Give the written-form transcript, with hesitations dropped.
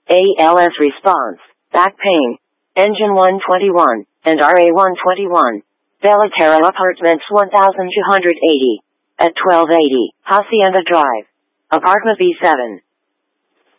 ALS response, back pain. Engine 121, and RA 121. Belterra Apartments 1280. At 1280, Hacienda Drive. Apartment B7.